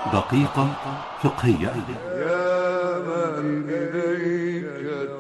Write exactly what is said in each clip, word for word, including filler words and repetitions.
دقيقة فقهية. يا من إليك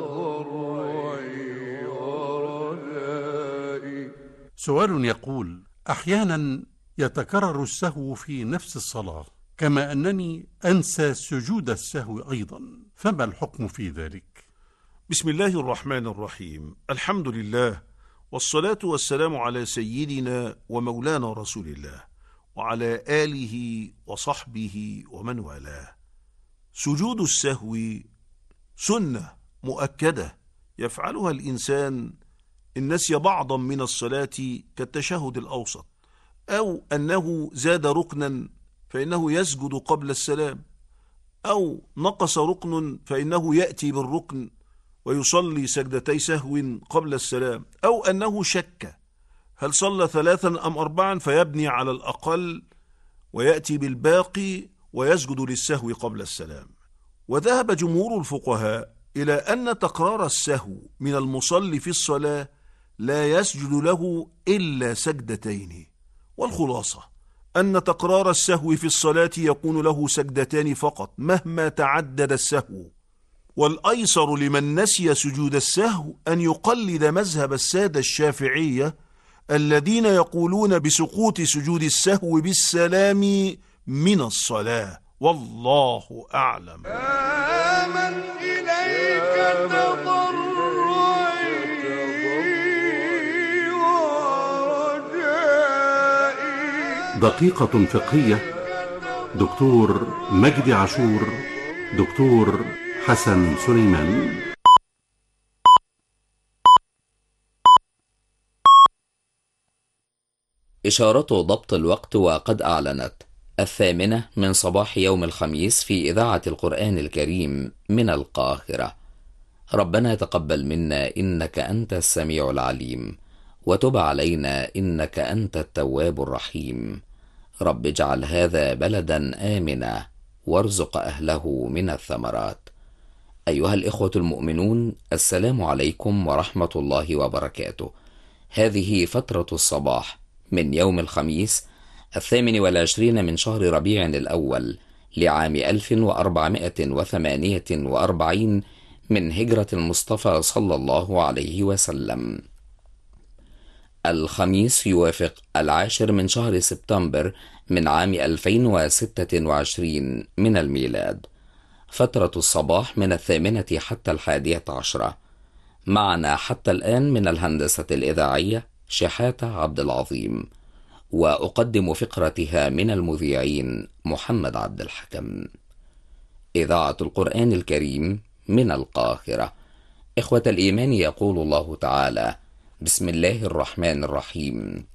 تضرعي ورجائي. سؤال يقول: أحيانا يتكرر السهو في نفس الصلاة، كما أنني أنسى سجود السهو أيضا، فما الحكم في ذلك؟ بسم الله الرحمن الرحيم. الحمد لله، والصلاة والسلام على سيدنا ومولانا رسول الله وعلى آله وصحبه ومن والاه. سجود السهو سنة مؤكدة يفعلها الإنسان إن نسي بعضا من الصلاة كالتشهد الأوسط، أو أنه زاد ركنا فإنه يسجد قبل السلام، أو نقص ركن فإنه يأتي بالركن ويصلي سجدتي سهو قبل السلام، أو أنه شك هل صلى ثلاثا أم أربعا فيبني على الأقل ويأتي بالباقي ويسجد للسهو قبل السلام. وذهب جمهور الفقهاء إلى أن تكرار السهو من المصلي في الصلاة لا يسجد له إلا سجدتين، والخلاصة أن تكرار السهو في الصلاة يكون له سجدتان فقط مهما تعدد السهو. والأيسر لمن نسي سجود السهو أن يقلد مذهب السادة الشافعية الذين يقولون بسقوط سجود السهو بالسلام من الصلاة، والله أعلم. يا من إليك تضرعي ورجائي. دقيقة فقهية. دكتور مجدي عاشور، دكتور حسن سليمان. إشارة ضبط الوقت وقد أعلنت الثامنة من صباح يوم الخميس في إذاعة القرآن الكريم من القاهرة. ربنا تقبل منا إنك أنت السميع العليم، وتب علينا إنك أنت التواب الرحيم. رب اجعل هذا بلدا آمنا وارزق أهله من الثمرات. أيها الإخوة المؤمنون، السلام عليكم ورحمة الله وبركاته. هذه فترة الصباح من يوم الخميس الثامن والعشرين من شهر ربيع الأول لعام ألف وأربعمائة وثمانية وأربعين من هجرة المصطفى صلى الله عليه وسلم. الخميس يوافق العاشر من شهر سبتمبر من عام ألفين وستة وعشرين من الميلاد. فترة الصباح من الثامنة حتى الحادية عشرة. معنا حتى الآن من الهندسة الإذاعية شحاتة عبد العظيم، وأقدم فقرتها من المذيعين محمد عبد الحكم. إذاعة القرآن الكريم من القاهرة. إخوة الإيمان، يقول الله تعالى: بسم الله الرحمن الرحيم: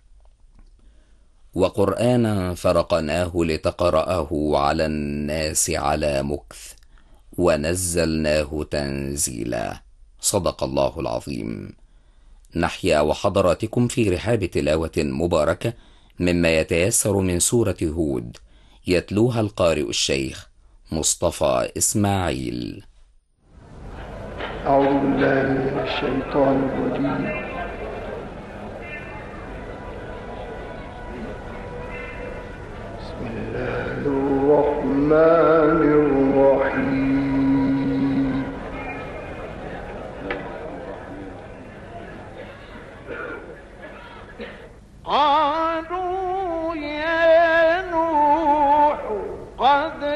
وقرآنا فرقناه لتقرأه على الناس على مكث ونزلناه تنزيلا. صدق الله العظيم. نحيا وحضراتكم في رحاب تلاوة مباركة مما يتيسر من سورة هود، يتلوها القارئ الشيخ مصطفى إسماعيل. أعوذ بالله من الشيطان الرجيم. بسم الله الرحمن الرحيم. قالوا يا نوح قد